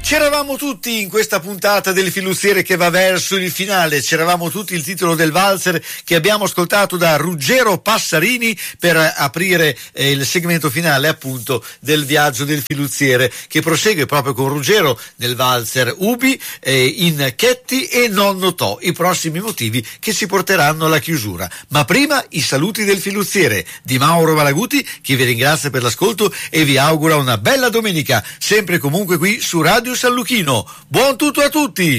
C'eravamo tutti in questa puntata del Filuzziere che va verso il finale, c'eravamo tutti il titolo del valzer che abbiamo ascoltato da Ruggero Passarini per aprire il segmento finale appunto del viaggio del Filuzziere, che prosegue proprio con Ruggero nel valzer Ubi, in Chetti e Non notò, i prossimi motivi che ci porteranno alla chiusura. Ma prima i saluti del Filuzziere di Mauro Malaguti, che vi ringrazia per l'ascolto e vi augura una bella domenica, sempre e comunque qui su Radio San Luchino. Buon tutto a tutti!